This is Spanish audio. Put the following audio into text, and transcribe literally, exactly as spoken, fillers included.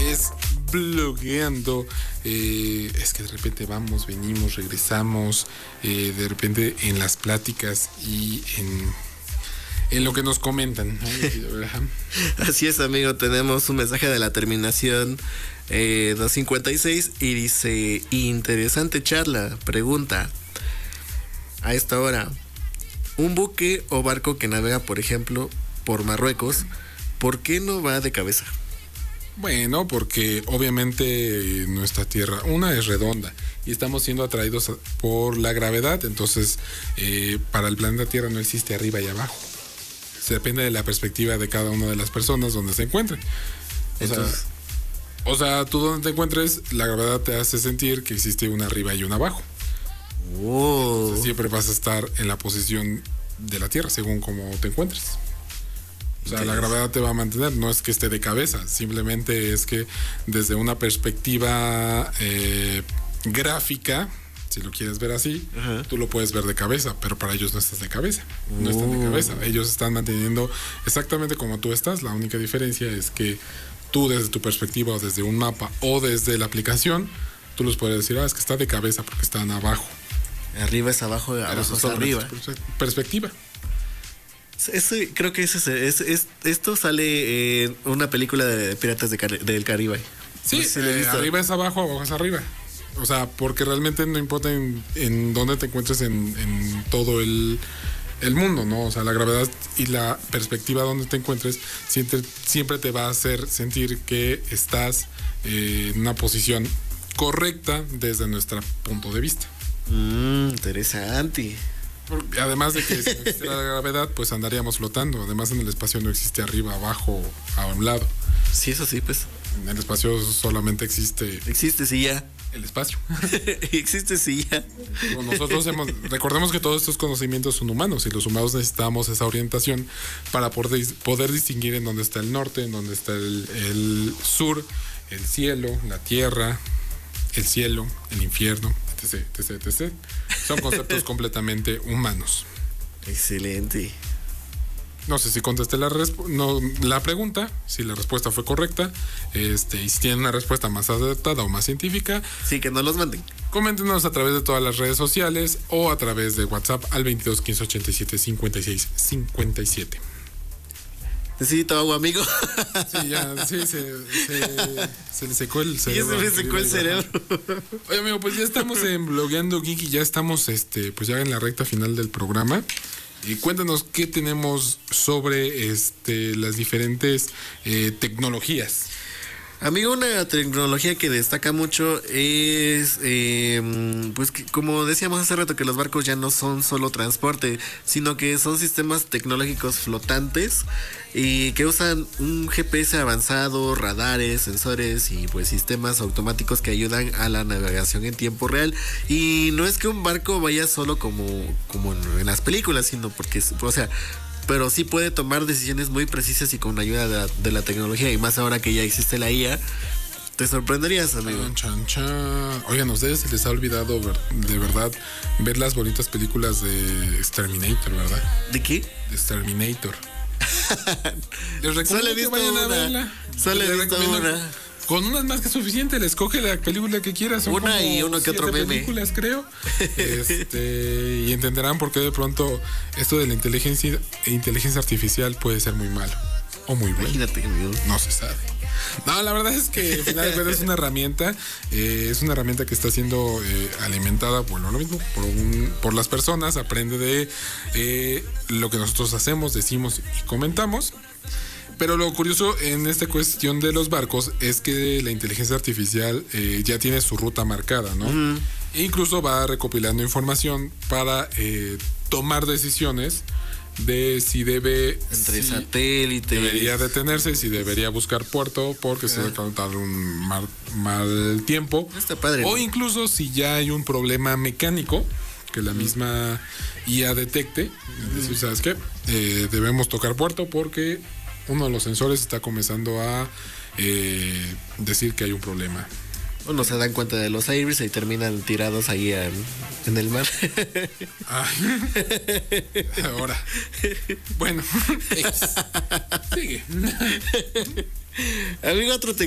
es Blogueando. Eh, es que de repente vamos, venimos, regresamos, eh, de repente en las pláticas y en, en lo que nos comentan. Así es, amigo, tenemos un mensaje de la terminación eh, doscientos cincuenta y seis y dice: interesante charla, pregunta. A esta hora, un buque o barco que navega, por ejemplo, por Marruecos, ¿por qué no va de cabeza? Bueno, porque obviamente nuestra Tierra, una, es redonda y estamos siendo atraídos por la gravedad, entonces eh, para el planeta Tierra no existe arriba y abajo. Se depende de la perspectiva de cada una de las personas donde se encuentren. O Entonces, sea, o sea, tú donde te encuentres, la gravedad te hace sentir que existe una arriba y una abajo. wow. Entonces, siempre vas a estar en la posición de la Tierra, según cómo te encuentres. O sea, la gravedad te va a mantener, no es que esté de cabeza, simplemente es que desde una perspectiva eh, gráfica, si lo quieres ver así, Ajá. tú lo puedes ver de cabeza, pero para ellos no estás de cabeza, no están de cabeza, ellos están manteniendo exactamente como tú estás. La única diferencia es que tú desde tu perspectiva o desde un mapa o desde la aplicación, tú los puedes decir, ah, es que está de cabeza porque están abajo. Arriba es abajo, abajo es arriba. Perspectiva. Ese, creo que ese, es, es, esto sale en una película de Piratas de Car- del Caribe. Sí, No sé si lo he eh, visto. arriba es abajo, abajo es arriba. O sea, porque realmente no importa en, en dónde te encuentres en, en todo el, el mundo, ¿no? O sea, la gravedad y la perspectiva donde te encuentres siempre, siempre te va a hacer sentir que estás eh, en una posición correcta desde nuestro punto de vista. Mmm, interesante. Porque además de que si no existiera la gravedad, pues andaríamos flotando. Además, en el espacio no existe arriba, abajo, a un lado. Sí, eso sí, pues. En el espacio solamente existe Existe, sí, ya. el espacio. Existe, sí, ya. Como nosotros hemos, recordemos que todos estos conocimientos son humanos y los humanos necesitamos esa orientación para poder, poder distinguir en dónde está el norte, en dónde está el, el sur, el cielo, la tierra, el cielo, el infierno, etc, etc, etcétera. Son conceptos completamente humanos. Excelente. No sé si contesté la, resp- no, la pregunta, si la respuesta fue correcta, este, y si tienen una respuesta más adaptada o más científica, Sí, que no los manden. coméntenos a través de todas las redes sociales o a través de WhatsApp al veintidós quince ochenta y siete cincuenta y seis cincuenta y siete. Necesito agua, amigo. Sí, ya, sí, se, se, se le secó el Y cerebro. se me secó el cerebro. Oye, amigo, pues ya estamos en Blogueando Geek y ya estamos, este, pues ya en la recta final del programa. Y cuéntanos qué tenemos sobre este, las diferentes eh, tecnologías. Amigo, una tecnología que destaca mucho es, eh, pues que, como decíamos hace rato, que los barcos ya no son solo transporte, sino que son sistemas tecnológicos flotantes y que usan un G P S avanzado, radares, sensores y pues sistemas automáticos que ayudan a la navegación en tiempo real. Y no es que un barco vaya solo como, como en, en las películas, sino porque, o sea, pero sí puede tomar decisiones muy precisas y con ayuda de la, de la tecnología, y más ahora que ya existe la I A, te sorprenderías, amigo. Chan, chan, chan. Oigan, ¿a ustedes se les ha olvidado ver- de verdad ver las bonitas películas de Exterminator, verdad? ¿De qué? De Exterminator. Les recomiendo Solo he que visto vayan a una. verla. Solo he Les visto recomiendo- una. Con una es más que suficiente, le escoge la película que quieras. Son Una como y uno que otro siete meme. películas, creo. Este, y entenderán por qué de pronto esto de la inteligencia, inteligencia artificial puede ser muy malo o muy bueno. Imagínate, amigo. No se sabe. No, la verdad es que al final de cuentas es una herramienta, eh, es una herramienta que está siendo eh, alimentada, bueno, lo mismo, por, un, por las personas, aprende de eh, lo que nosotros hacemos, decimos y comentamos. Pero lo curioso en esta cuestión de los barcos es que la inteligencia artificial eh, ya tiene su ruta marcada, ¿no? Uh-huh. E incluso va recopilando información para eh, tomar decisiones de si debe... Entre si satélites. Debería detenerse, si debería buscar puerto porque se va a causar un mal, mal tiempo. Está padre. O ¿no? incluso si ya hay un problema mecánico que la misma I A detecte. Es decir, ¿sabes qué? Eh, debemos tocar puerto porque uno de los sensores está comenzando a eh, decir que hay un problema. Uno se dan cuenta de los aires y terminan tirados ahí en, en el mar. Ay, ahora. Bueno, sigue. Amigo, otro te